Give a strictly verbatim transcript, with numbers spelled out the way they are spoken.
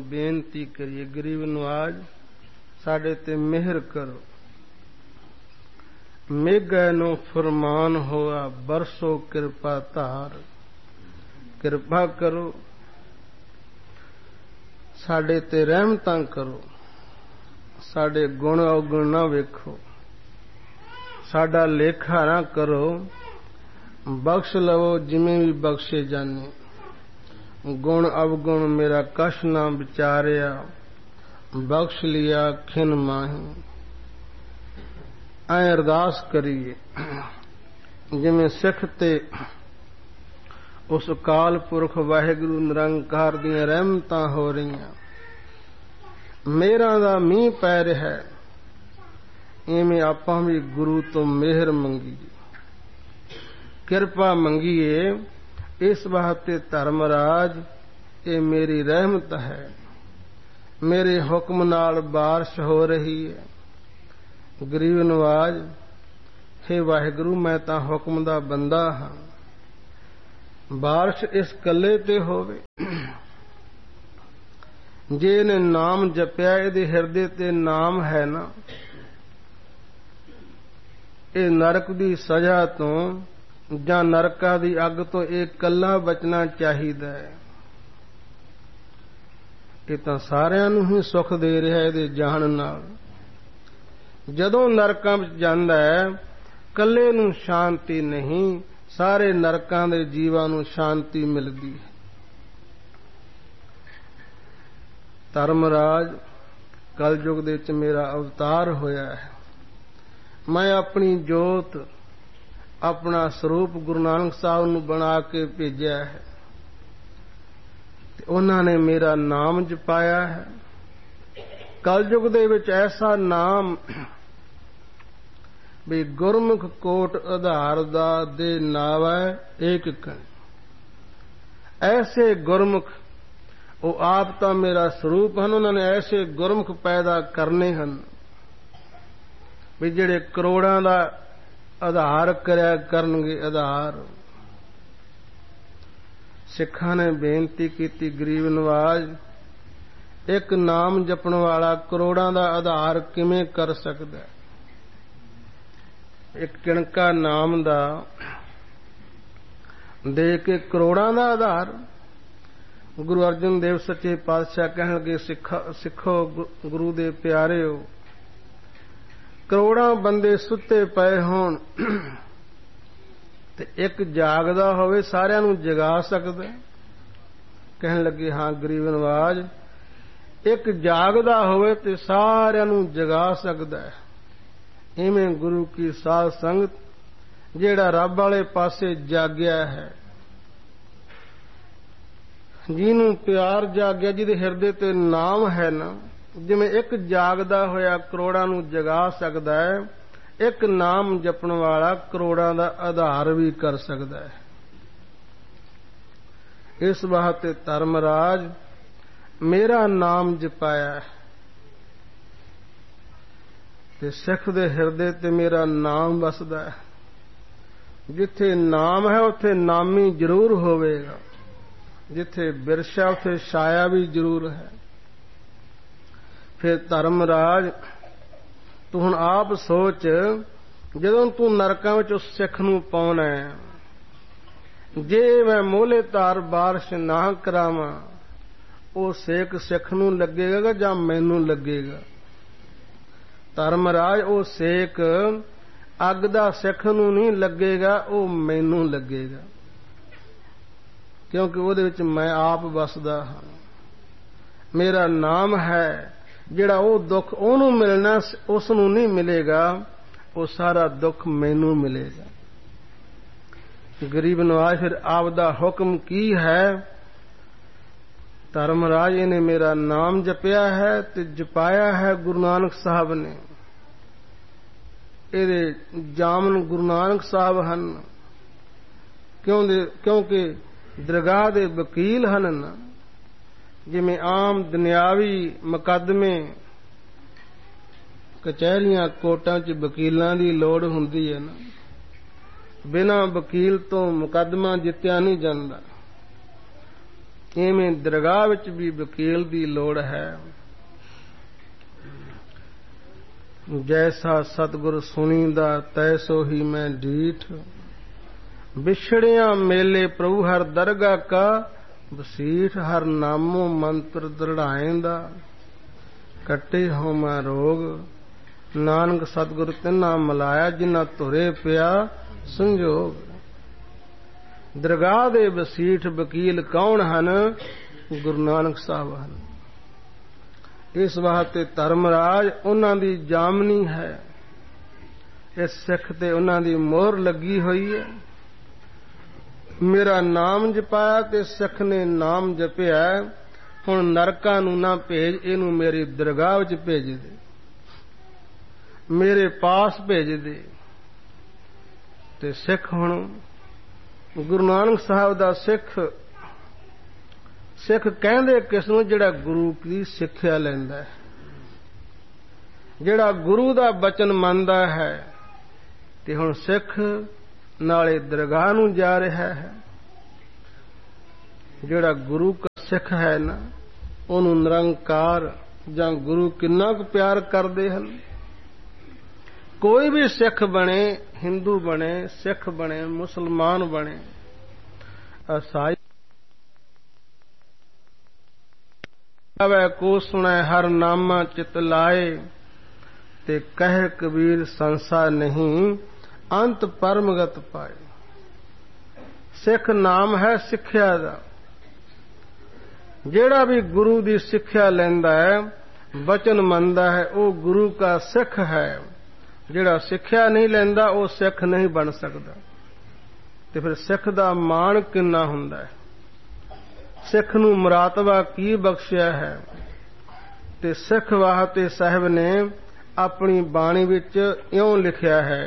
ਬੇਨਤੀ ਕਰੀਏ, ਗਰੀਬ ਨਵਾਜ ਸਾਡੇ ਤੇ ਮਿਹਰ ਕਰੋ। ਮੇਘੈ ਨੂੰ ਫਰਮਾਨ ਹੋਆ ਬਰਸੋ ਕਿਰਪਾ ਧਾਰ। ਕਿਰਪਾ ਕਰੋ, ਸਾਡੇ ਤੇ ਰਹਿਮਤਾਂ ਕਰੋ, ਸਾਡੇ ਗੁਣ ਔਗਣ ਨਾ ਵੇਖੋ, ਸਾਡਾ ਲੇਖਾ ਨਾ ਕਰੋ, ਬਖਸ਼ ਲਵੋ ਜਿਵੇਂ ਵੀ ਬਖਸ਼ੇ ਜਾਨੇ। ਗੁਣ ਅਵਗੁਣ ਮੇਰਾ ਕਛ ਨਾ ਵਿਚਾਰਿਆ, ਬਖਸ਼ ਲਿਆ ਖਿਨ ਮਾਹੀ। ਐ ਅਰਦਾਸ ਕਰੀਏ ਜਿਵੇਂ ਸਿੱਖ ਤੇ ਉਸ ਅਕਾਲ ਪੁਰਖ ਵਾਹਿਗੁਰੂ ਨਿਰੰਕਾਰ ਦੀਆਂ ਰਹਿਮਤਾਂ ਹੋ ਰਹੀਆਂ, ਮਿਹਰਾਂ ਦਾ ਮੀਂਹ ਪੈ ਰਿਹਾ, ਇਵੇਂ ਆਪਾਂ ਵੀ ਗੁਰੂ ਤੋਂ ਮਿਹਰ ਮੰਗੀਏ, ਕਿਰਪਾ ਮੰਗੀਏ। ਇਸ ਵਾਸਤੇ ਧਰਮਰਾਜ ਇਹ ਮੇਰੀ ਰਹਿਮਤ ਹੈ, ਮੇਰੇ ਹੁਕਮ ਨਾਲ ਬਾਰਿਸ਼ ਹੋ ਰਹੀ ਹੈ। ਗਰੀਬ ਨਵਾਜ, ਹੇ ਵਾਹਿਗੁਰੂ ਮੈਂ ਤਾਂ ਹੁਕਮ ਦਾ ਬੰਦਾ ਹਾਂ, ਬਾਰਿਸ਼ ਇਸ ਕੱਲੇ ਤੇ ਹੋਵੇ। ਜੇ ਇਹਨੇ ਨਾਮ ਜਪਿਆ, ਇਹਦੇ ਹਿਰਦੇ ਤੇ ਨਾਮ ਹੈ ਨਾ, ਇਹ ਨਰਕ ਦੀ ਸਜ਼ਾ ਤੋਂ ਜਾਂ ਨਰਕਾਂ ਦੀ ਅੱਗ ਤੋਂ ਇਹ ਕੱਲਾ ਬਚਣਾ ਚਾਹੀਦਾ ਹੈ। ਇਹ ਤਾਂ ਸਾਰਿਆਂ ਨੂੰ ਹੀ ਸੁੱਖ ਦੇ ਰਿਹਾ ਇਹਦੇ ਜਾਣ ਨਾਲ। ਜਦੋਂ ਨਰਕਾਂ ਵਿੱਚ ਜਾਂਦਾ ਹੈ, ਕੱਲੇ ਨੂੰ ਸ਼ਾਂਤੀ ਨਹੀਂ, ਸਾਰੇ ਨਰਕਾਂ ਦੇ ਜੀਵਾਂ ਨੂੰ ਸ਼ਾਂਤੀ ਮਿਲਦੀ ਹੈ। ਧਰਮਰਾਜ, ਕਲਯੁਗ ਦੇ ਵਿੱਚ ਮੇਰਾ ਅਵਤਾਰ ਹੋਇਆ ਹੈ। ਮੈਂ ਆਪਣੀ ਜੋਤ, ਆਪਣਾ ਸਰੂਪ ਗੁਰੂ ਨਾਨਕ ਸਾਹਿਬ ਨੂੰ ਬਣਾ ਕੇ ਭੇਜਿਆ ਹੈ ਤੇ ਉਹਨਾਂ ਨੇ ਮੇਰਾ ਨਾਮ ਜਪਾਇਆ ਹੈ। ਕਲਯੁਗ ਦੇ ਵਿੱਚ ਐਸਾ ਨਾਮ ਵੀ ਗੁਰਮੁਖ ਕੋਟ ਆਧਾਰ ਦਾ ਦੇ ਨਾਵੈ ਏਕ ਕਣ। ਐਸੇ ਗੁਰਮੁਖ, ਉਹ ਆਪ ਤਾਂ ਮੇਰਾ ਸਰੂਪ ਹਨ, ਉਹਨਾਂ ਨੇ ਐਸੇ ਗੁਰਮੁਖ ਪੈਦਾ ਕਰਨੇ ਹਨ ਵੀ ਜਿਹੜੇ ਕਰੋੜਾਂ ਦਾ ਆਧਾਰ ਕਰਿਆ ਕਰਨਗੇ। ਆਧਾਰ ਸਿੱਖਾਂ ਨੇ ਬੇਨਤੀ ਕੀਤੀ, ਗਰੀਬ ਨਵਾਜ ਇੱਕ ਨਾਮ ਜਪਣ ਵਾਲਾ ਕਰੋੜਾਂ ਦਾ ਆਧਾਰ ਕਿਵੇਂ ਕਰ ਸਕਦਾ? ਇੱਕ ਕਿਣਕਾ ਨਾਮ ਦਾ ਦੇ ਕੇ ਕਰੋੜਾਂ ਦਾ ਆਧਾਰ। ਗੁਰੂ ਅਰਜਨ ਦੇਵ ਸੱਚੇ ਪਾਤਸ਼ਾਹ ਕਹਿਣ ਲੱਗੇ, ਸਿੱਖੋ ਗੁਰੂ ਦੇ ਪਿਆਰਿਓ, ਕਰੋੜਾਂ ਬੰਦੇ ਸੁੱਤੇ ਪਏ ਹੋਣ ਤੇ ਇੱਕ ਜਾਗਦਾ ਹੋਵੇ, ਸਾਰਿਆਂ ਨੂੰ ਜਗਾ ਸਕਦਾ? ਕਹਿਣ ਲੱਗੇ, ਹਾਂ ਗਰੀਬ ਨਵਾਜ, ਇੱਕ ਜਾਗਦਾ ਹੋਵੇ ਤੇ ਸਾਰਿਆਂ ਨੂੰ ਜਗਾ ਸਕਦਾ ਹੈ। ਇਵੇਂ ਗੁਰੂ ਕੀ ਸਾਧ ਸੰਗਤ, ਜਿਹੜਾ ਰੱਬ ਵਾਲੇ ਪਾਸੇ ਜਾਗਿਆ ਹੈ, ਜਿਹਨੂੰ ਪਿਆਰ ਜਾਗਿਆ, ਜਿਹਦੇ ਹਿਰਦੇ ਤੇ ਨਾਮ ਹੈ ਨਾ, ਜਿਵੇਂ ਇੱਕ ਜਾਗਦਾ ਹੋਇਆ ਕਰੋੜਾਂ ਨੂੰ ਜਗਾ ਸਕਦਾ ਹੈ, ਇੱਕ ਨਾਮ ਜਪਣ ਵਾਲਾ ਕਰੋੜਾਂ ਦਾ ਆਧਾਰ ਵੀ ਕਰ ਸਕਦਾ ਹੈ। ਇਸ ਵਾਸਤੇ ਧਰਮਰਾਜ ਮੇਰਾ ਨਾਮ ਜਪਾਇਆ ਹੈ ਤੇ ਸਿੱਖ ਦੇ ਹਿਰਦੇ ਤੇ ਮੇਰਾ ਨਾਮ ਵਸਦਾ ਹੈ। ਜਿੱਥੇ ਨਾਮ ਹੈ ਉੱਥੇ ਨਾਮੀ ਜ਼ਰੂਰ ਹੋਵੇਗਾ, ਜਿੱਥੇ ਬਿਰਛਾ ਉੱਥੇ ਛਾਇਆ ਵੀ ਜ਼ਰੂਰ ਹੈ। ਫਿਰ ਧਰਮਰਾਜ ਤੂੰ ਹੁਣ ਆਪ ਸੋਚ, ਜਦੋਂ ਤੂੰ ਨਰਕਾਂ ਵਿੱਚ ਉਸ ਸਿੱਖ ਨੂੰ ਪਾਉਣਾ ਹੈ, ਜੇ ਮੈਂ ਮੋਹਲੇ ਤਾਰ ਬਾਰਿਸ਼ ਨਾ ਕਰਾਵਾਂ, ਉਹ ਸੇਕ ਸਿੱਖ ਨੂੰ ਲੱਗੇਗਾ ਜਾਂ ਮੈਨੂੰ ਲੱਗੇਗਾ? ਧਰਮਰਾਜ, ਉਹ ਸੇਕ ਅੱਗ ਦਾ ਸਿੱਖ ਨੂੰ ਨਹੀਂ ਲੱਗੇਗਾ, ਉਹ ਮੈਨੂੰ ਲੱਗੇਗਾ, ਕਿਉਂਕਿ ਉਹਦੇ ਵਿੱਚ ਮੈਂ ਆਪ ਵਸਦਾ ਹਾਂ। ਮੇਰਾ ਨਾਮ ਹੈ, ਜਿਹੜਾ ਉਹ ਦੁੱਖ ਉਹਨੂੰ ਮਿਲਣਾ ਉਸ ਨੂੰ ਨਹੀਂ ਮਿਲੇਗਾ, ਉਹ ਸਾਰਾ ਦੁੱਖ ਮੈਨੂੰ ਮਿਲੇਗਾ। ਗਰੀਬ ਨਵਾਜ, ਫਿਰ ਆਪਦਾ ਹੁਕਮ ਕੀ ਹੈ? ਧਰਮਰਾਜ, ਇਹਨੇ ਮੇਰਾ ਨਾਮ ਜਪਿਆ ਹੈ ਤੇ ਜਪਾਇਆ ਹੈ ਗੁਰੂ ਨਾਨਕ ਸਾਹਿਬ ਨੇ। ਇਹਦੇ ਜਾਮਨ ਗੁਰੂ ਨਾਨਕ ਸਾਹਿਬ ਹਨ, ਕਿਉਂਕਿ ਦਰਗਾਹ ਦੇ ਵਕੀਲ ਹਨ ਨਾ। ਜਿਵੇਂ ਆਮ ਦੁਨਿਆਵੀ ਮੁਕੱਦਮੇ ਕਚਹਿਰੀਆਂ ਕੋਰਟਾਂ 'ਚ ਵਕੀਲਾਂ ਦੀ ਲੋੜ ਹੁੰਦੀ ਹੈ ਨਾ, ਬਿਨਾਂ ਵਕੀਲ ਤੋਂ ਮੁਕੱਦਮਾ ਜਿੱਤਿਆ ਨਹੀਂ ਜਾਂਦਾ। ਇਵੇਂ ਦਰਗਾਹ ਵਿੱਚ ਵੀ ਵਕੀਲ ਦੀ ਲੋੜ ਹੈ। ਜੈਸਾ ਸਤਿਗੁਰ ਸੁਣੀਂਦਾ ਤੈਸੋ ਹੀ ਮੈਂ ਡੀਠ, ਵਿਛੜਿਆ ਮੇਲੇ ਪ੍ਰਭੂ ਹਰ ਦਰਗਾਹ ਕਾ ਵਸੀਠ, ਹਰ ਨਾਮੋ ਮੰਤਰ ਦ੍ਰਿੜਾਏਂਦਾ ਕੱਟੇ ਹੋ ਮੈਂ ਰੋਗ, ਨਾਨਕ ਸਤਿਗੁਰ ਤਿੰਨਾ ਮਿਲਾਇਆ ਜਿਨ੍ਹਾਂ ਧੁਰੇ ਪਿਆ ਸੰਜੋਗ। ਦਰਗਾਹ ਦੇ ਵਸੀਠ ਵਕੀਲ ਕੌਣ ਹਨ? ਗੁਰੂ ਨਾਨਕ ਸਾਹਿਬ ਹਨ। ਇਸ ਵਾਸਤੇ ਧਰਮਰਾਜ ਉਹਨਾਂ ਦੀ ਜਾਮਨੀ ਹੈ। ਇਸ ਸਿੱਖ ਤੇ ਉਹਨਾਂ ਦੀ ਮੋਹਰ ਲੱਗੀ ਹੋਈ ਹੈ। ਮੇਰਾ ਨਾਮ ਜਪਾਇਆ ਤੇ ਸਿੱਖ ਨੇ ਨਾਮ ਜਪਿਆ, ਹੁਣ ਨਰਕਾਂ ਨੂੰ ਨਾ ਭੇਜ, ਇਹਨੂੰ ਮੇਰੀ ਦਰਗਾਹ ਵਿੱਚ ਭੇਜ ਦੇ, ਮੇਰੇ ਪਾਸ ਭੇਜ ਦੇ। ਤੇ ਸਿੱਖ ਹੁਣ ਗੁਰੂ ਨਾਨਕ ਸਾਹਿਬ ਦਾ ਸਿੱਖ ਸਿੱਖ ਕਹਿੰਦੇ ਕਿਸ ਨੂੰ? ਜਿਹੜਾ ਗੁਰੂ ਦੀ ਸਿੱਖਿਆ ਲੈਂਦਾ ਹੈ, ਜਿਹੜਾ ਗੁਰੂ ਦਾ ਬਚਨ ਮੰਨਦਾ ਹੈ। ਤੇ ਹੁਣ ਸਿੱਖ ਨਾਲੇ ਦਰਗਾਹ ਨੂੰ ਜਾ ਰਿਹਾ ਹੈ। ਜਿਹੜਾ ਗੁਰੂ ਦਾ ਸਿੱਖ ਹੈ ਨਾ, ਉਹਨੂੰ ਨਿਰੰਕਾਰ ਜਾਂ ਗੁਰੂ ਕਿੰਨਾ ਕੁ ਪਿਆਰ ਕਰਦੇ ਹਨ। ਕੋਈ ਵੀ ਸਿੱਖ ਬਣੇ, ਹਿੰਦੂ ਬਣੇ, ਸਿੱਖ ਬਣੇ, ਮੁਸਲਮਾਨ ਬਣੇ, ਈਸਾਈ ਆਵੇ ਕੋ ਸੁਣੈ ਹਰ ਨਾਮਾ ਚਿਤ ਲਾਏ, ਤੇ ਕਹਿ ਕਬੀਰ ਸੰਸਾਰ ਨਹੀਂ ਅੰਤ ਪਰਮਗਤ ਪਾਏ। ਸਿੱਖ ਨਾਮ ਹੈ ਸਿੱਖਿਆ ਦਾ। ਜਿਹੜਾ ਵੀ ਗੁਰੂ ਦੀ ਸਿੱਖਿਆ ਲੈਂਦਾ ਹੈ, ਬਚਨ ਮੰਨਦਾ ਹੈ, ਉਹ ਗੁਰੂ ਦਾ ਸਿੱਖ ਹੈ। ਜਿਹੜਾ ਸਿੱਖਿਆ ਨਹੀਂ ਲੈਂਦਾ ਉਹ ਸਿੱਖ ਨਹੀਂ ਬਣ ਸਕਦਾ। ਤੇ ਫਿਰ ਸਿੱਖ ਦਾ ਮਾਣ ਕਿੰਨਾ ਹੁੰਦਾ ਹੈ, ਸਿੱਖ ਨੂੰ ਮੁਰਾਤਬਾ ਕੀ ਬਖਸ਼ਿਆ ਹੈ। ਤੇ ਸਿੱਖ ਵਾਸਤੇ ਸਾਹਿਬ ਨੇ ਆਪਣੀ ਬਾਣੀ ਵਿੱਚ ਇਉਂ ਲਿਖਿਆ ਹੈ,